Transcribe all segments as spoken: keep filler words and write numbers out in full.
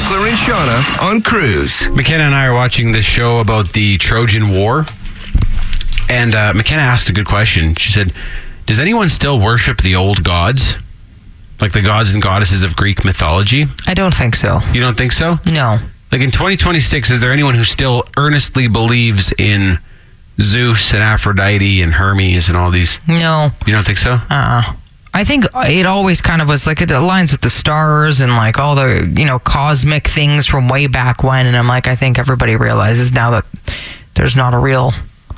Beckler and Shauna on Cruise. McKenna and I are watching this show about the Trojan War. And uh, McKenna asked a good question. She said, does anyone still worship the old gods? Like the gods and goddesses of Greek mythology? I don't think so. You don't think so? No. Like in twenty twenty-six, is there anyone who still earnestly believes in Zeus and Aphrodite and Hermes and all these? No. You don't think so? Uh-uh. I think it always kind of was like it aligns with the stars and like all the, you know, cosmic things from way back when. And I'm like, I think everybody realizes now that there's not a real...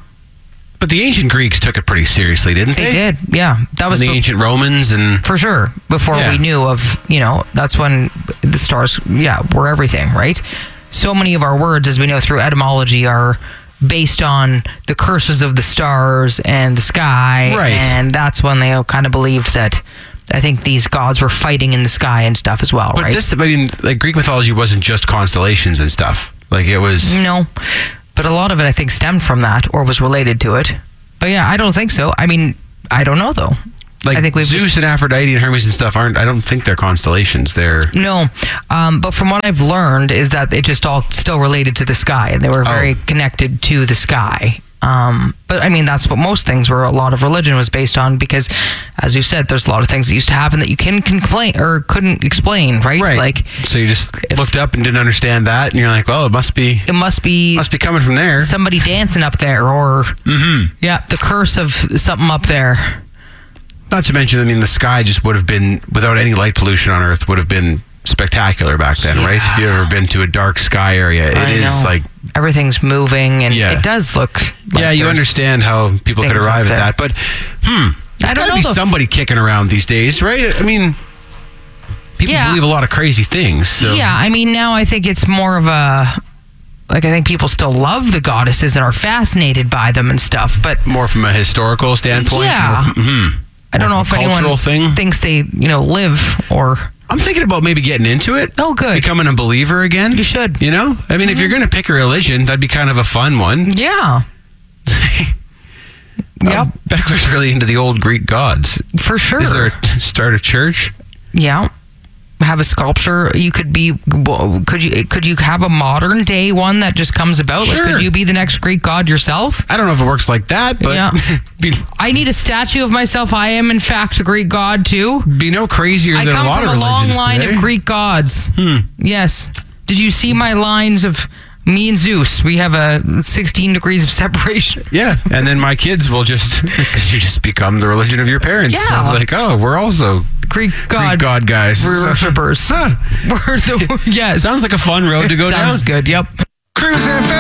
But the ancient Greeks took it pretty seriously, didn't they? They did, yeah. That was and the be- ancient Romans and... For sure. Before Yeah. we knew of, you know, that's when the stars, yeah, were everything, right? So many of our words, as we know through etymology, are based on the curses of the stars and the sky. Right. And that's when they kind of believed that, I think these gods were fighting in the sky and stuff as well, But right? this, I mean, like Greek mythology wasn't just constellations and stuff. Like it was... No. But a lot of it, I think, stemmed from that or was related to it. But yeah, I don't think so. I mean, I don't know, though. Like I think we've Zeus just- and Aphrodite and Hermes and stuff aren't, I don't think they're constellations. They're... No, um, but from what I've learned is that it just all still related to the sky, and they were very Oh. connected to the sky. Um, but I mean, that's what most things were. A lot of religion was based on because, as you said, there's a lot of things that used to happen that you can complain or couldn't explain, right? Right. Like, so you just if- looked up and didn't understand that, and you're like, well, it must be it must be must be coming from there. somebody dancing up there, or Mm-hmm. yeah, the curse of something up there. Not to mention, I mean, the sky just would have been, without any light pollution on Earth, would have been spectacular back then, Yeah. right? If you ever been to a dark sky area, it I is know. like, Everything's moving, and Yeah. it does look. Like yeah, you there's- understand how people could things arrive up at there. that, but hmm, I don't there's gotta know, be though. somebody kicking around these days, right? I mean, people Yeah. believe a lot of crazy things. So. Yeah, I mean, now I think it's more of a. Like, I think people still love the goddesses and are fascinated by them and stuff, but More from a historical standpoint. Yeah. more from- mhm. I don't More know if from a anyone cultural thing. thinks they, you know, live or. I'm thinking about maybe getting into it. Oh, good. Becoming a believer again. You should. You know? I mean, if you're going to pick a religion, that'd be kind of a fun one. Yeah. Yep, Um, Beckler's really into the old Greek gods. for sure. Is there a start a church? Yeah. Have a sculpture. You could be. Could you? Could you have a modern day one that just comes about? Sure. Like, could you be the next Greek god yourself? I don't know if it works like that, but Yeah. be, I need a statue of myself. I am, in fact, a Greek god too. be no crazier I than come a lot from of a long religions line today. of Greek gods. Hmm. Yes. Did you see my lines of me and Zeus? We have a sixteen degrees of separation. Yeah, and then my kids will just, because you just become the religion of your parents. Yeah. So like, oh, we're also Greek god, Greek god guys. worshippers. Huh. We're the, yes. Sounds like a fun road to go down. Sounds good. Yep. Cruise F M.